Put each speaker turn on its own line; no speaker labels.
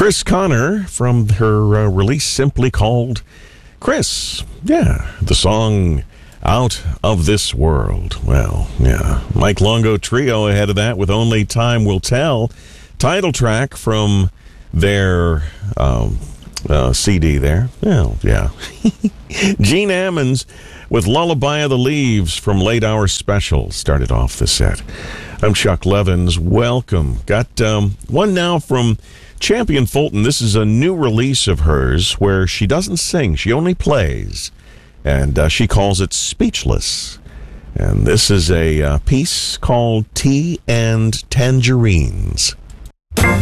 Chris Connor from her release simply called Chris. Yeah, the song Out of This World. Well, yeah. Mike Longo Trio ahead of that with Only Time Will Tell. Title track from their CD there. Well, yeah. Gene Ammons with Lullaby of the Leaves from Late Hour Special started off the set. I'm Chuck Levins. Welcome. Got one now from Champion Fulton. This is a new release of hers where she doesn't sing. She only plays. And she calls it Speechless. And this is a piece called Tea and Tangerines.